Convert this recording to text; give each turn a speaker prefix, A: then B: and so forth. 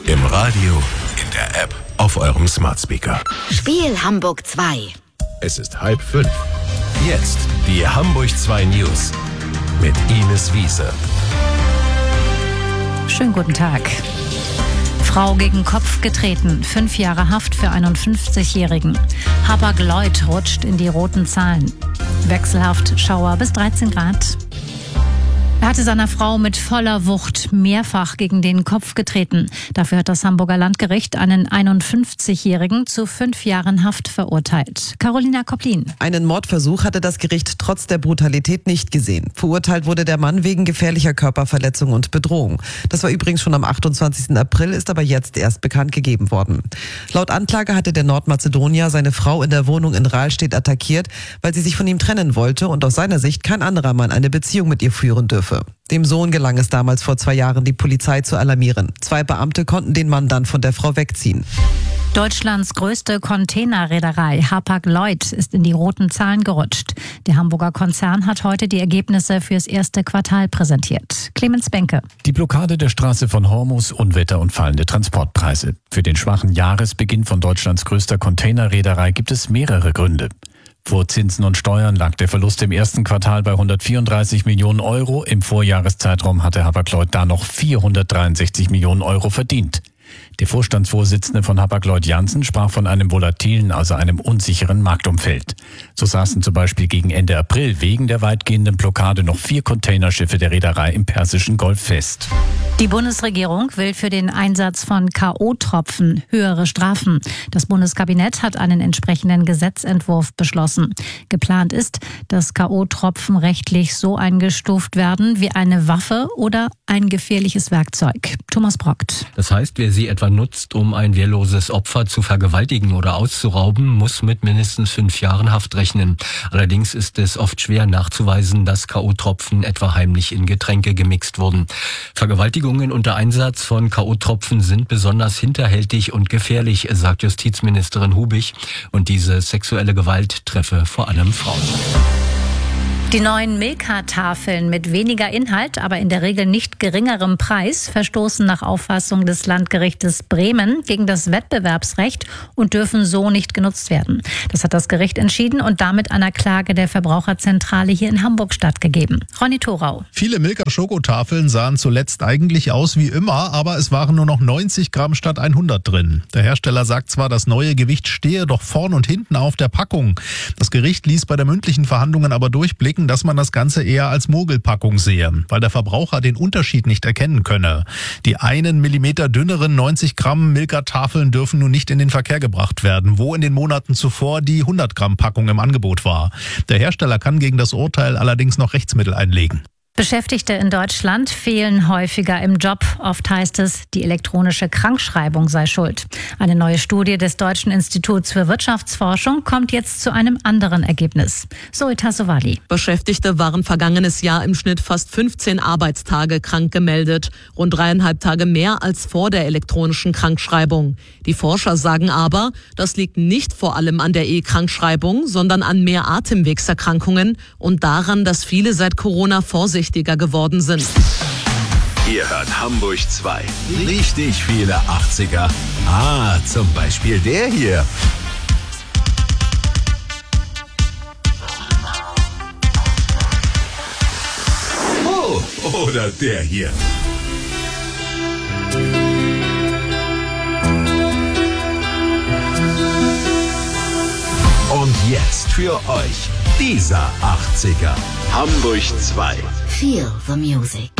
A: Im Radio, in der App, auf eurem Smart Speaker.
B: Spiel Hamburg 2.
A: Es ist 4:30. Jetzt die Hamburg 2 News mit Ines Wiese.
C: Schönen guten Tag. Frau gegen Kopf getreten, 5 Jahre Haft für 51-Jährigen. Hapag-Lloyd rutscht in die roten Zahlen. Wechselhaft Schauer bis 13 Grad. Er hatte seiner Frau mit voller Wucht mehrfach gegen den Kopf getreten. Dafür hat das Hamburger Landgericht einen 51-Jährigen zu 5 Jahren Haft verurteilt. Carolina Koplin.
D: Einen Mordversuch hatte das Gericht trotz der Brutalität nicht gesehen. Verurteilt wurde der Mann wegen gefährlicher Körperverletzung und Bedrohung. Das war übrigens schon am 28. April, ist aber jetzt erst bekannt gegeben worden. Laut Anklage hatte der Nordmazedonier seine Frau in der Wohnung in Rahlstedt attackiert, weil sie sich von ihm trennen wollte und aus seiner Sicht kein anderer Mann eine Beziehung mit ihr führen dürfe. Dem Sohn gelang es damals vor 2 Jahren, die Polizei zu alarmieren. 2 Beamte konnten den Mann dann von der Frau wegziehen.
C: Deutschlands größte Containerreederei Hapag-Lloyd ist in die roten Zahlen gerutscht. Der Hamburger Konzern hat heute die Ergebnisse fürs erste Quartal präsentiert. Clemens Benke.
E: Die Blockade der Straße von Hormuz, Unwetter und fallende Transportpreise. Für den schwachen Jahresbeginn von Deutschlands größter Containerreederei gibt es mehrere Gründe. Vor Zinsen und Steuern lag der Verlust im ersten Quartal bei 134 Millionen Euro. Im Vorjahreszeitraum hatte Hapag-Lloyd da noch 463 Millionen Euro verdient. Der Vorstandsvorsitzende von Hapag-Lloyd Janssen sprach von einem volatilen, also einem unsicheren Marktumfeld. So saßen zum Beispiel gegen Ende April wegen der weitgehenden Blockade noch 4 Containerschiffe der Reederei im Persischen Golf fest.
C: Die Bundesregierung will für den Einsatz von K.O.-Tropfen höhere Strafen. Das Bundeskabinett hat einen entsprechenden Gesetzentwurf beschlossen. Geplant ist, dass K.O.-Tropfen rechtlich so eingestuft werden wie eine Waffe oder ein gefährliches Werkzeug. Thomas Brockt.
F: Das heißt, wer sie etwa nutzt, um ein wehrloses Opfer zu vergewaltigen oder auszurauben, muss mit mindestens 5 Jahren Haft rechnen. Allerdings ist es oft schwer nachzuweisen, dass K.O.-Tropfen etwa heimlich in Getränke gemixt wurden. Vergewaltigungen unter Einsatz von K.O.-Tropfen sind besonders hinterhältig und gefährlich, sagt Justizministerin Hubig. Und diese sexuelle Gewalt treffe vor allem Frauen.
C: Die neuen Milka-Tafeln mit weniger Inhalt, aber in der Regel nicht geringerem Preis, verstoßen nach Auffassung des Landgerichtes Bremen gegen das Wettbewerbsrecht und dürfen so nicht genutzt werden. Das hat das Gericht entschieden und damit einer Klage der Verbraucherzentrale hier in Hamburg stattgegeben. Ronny Thorau.
G: Viele Milka-Schokotafeln sahen zuletzt eigentlich aus wie immer, aber es waren nur noch 90 Gramm statt 100 drin. Der Hersteller sagt zwar, das neue Gewicht stehe doch vorn und hinten auf der Packung. Das Gericht ließ bei der mündlichen Verhandlungen aber durchblicken, dass man das Ganze eher als Mogelpackung sehe, weil der Verbraucher den Unterschied nicht erkennen könne. Die 1 Millimeter dünneren 90 Gramm Milka-Tafeln dürfen nun nicht in den Verkehr gebracht werden, wo in den Monaten zuvor die 100 Gramm Packung im Angebot war. Der Hersteller kann gegen das Urteil allerdings noch Rechtsmittel einlegen.
C: Beschäftigte in Deutschland fehlen häufiger im Job. Oft heißt es, die elektronische Krankschreibung sei schuld. Eine neue Studie des Deutschen Instituts für Wirtschaftsforschung kommt jetzt zu einem anderen Ergebnis. Zoe Tassovali.
H: Beschäftigte waren vergangenes Jahr im Schnitt fast 15 Arbeitstage krank gemeldet. Rund 3,5 Tage mehr als vor der elektronischen Krankschreibung. Die Forscher sagen aber, das liegt nicht vor allem an der E-Krankschreibung, sondern an mehr Atemwegserkrankungen und daran, dass viele seit Corona vorsichtiger geworden sind.
A: Ihr hört Hamburg 2. Richtig viele 80er. Zum Beispiel der hier. Oder der hier. Und jetzt für euch dieser 80er. Hamburg 2.
B: Feel the music.